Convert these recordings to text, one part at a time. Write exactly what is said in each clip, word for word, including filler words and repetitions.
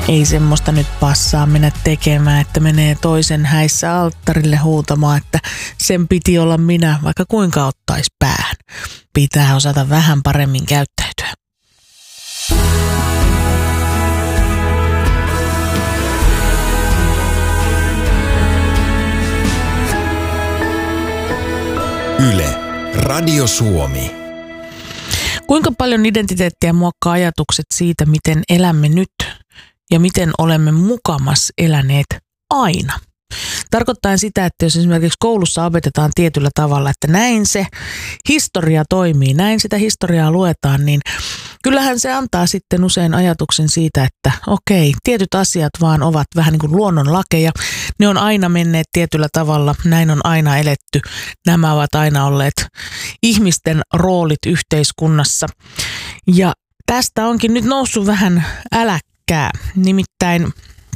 Ei semmoista nyt passaa mennä tekemään, että menee toisen häissä alttarille huutamaan, että sen piti olla minä, vaikka kuinka ottaisi päähän. Pitää osata vähän paremmin käyttäytyä. Yle, Radio Suomi. Kuinka paljon identiteettiä muokkaa ajatukset siitä, miten elämme nyt ja miten olemme mukamas eläneet aina? Tarkoittaa sitä, että jos esimerkiksi koulussa opetetaan tietyllä tavalla, että näin se historia toimii, näin sitä historiaa luetaan, niin kyllähän se antaa sitten usein ajatuksen siitä, että okei, tietyt asiat vaan ovat vähän niin kuin luonnonlakeja. Ne on aina menneet tietyllä tavalla, näin on aina eletty. Nämä ovat aina olleet ihmisten roolit yhteiskunnassa. Ja tästä onkin nyt noussut vähän äläkkää, nimittäin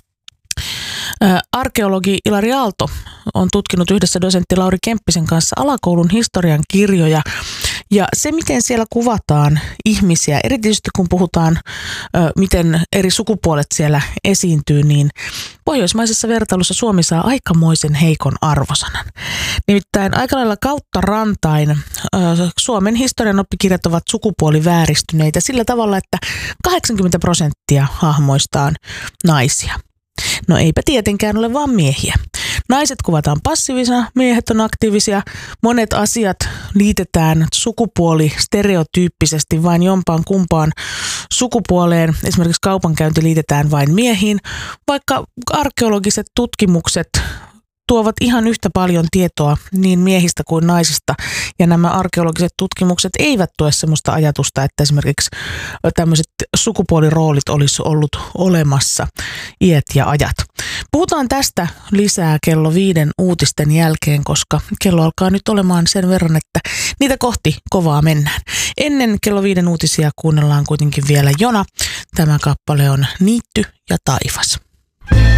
arkeologi Ilari Aalto on tutkinut yhdessä dosentti Lauri Kemppisen kanssa alakoulun historian kirjoja. Ja se, miten siellä kuvataan ihmisiä, erityisesti kun puhutaan, miten eri sukupuolet siellä esiintyy, niin pohjoismaisessa vertailussa Suomi saa aikamoisen heikon arvosanan. Nimittäin aika lailla kautta rantain Suomen historian oppikirjat ovat sukupuolivääristyneitä sillä tavalla, että kahdeksankymmentä prosenttia hahmoista on naisia. No eipä tietenkään ole vaan miehiä. Naiset kuvataan passiivisena, miehet on aktiivisia. Monet asiat liitetään sukupuoli stereotyyppisesti vain jompaan kumpaan sukupuoleen. Esimerkiksi kaupankäynti liitetään vain miehiin, vaikka arkeologiset tutkimukset tuovat ihan yhtä paljon tietoa niin miehistä kuin naisista. Ja nämä arkeologiset tutkimukset eivät tue sellaista ajatusta, että esimerkiksi tämmöiset sukupuoliroolit olisi ollut olemassa iät ja ajat. Puhutaan tästä lisää kello viiden uutisten jälkeen, koska kello alkaa nyt olemaan sen verran, että niitä kohti kovaa mennään. Ennen kello viiden uutisia kuunnellaan kuitenkin vielä Jona. Tämä kappale on Niitty ja taivas.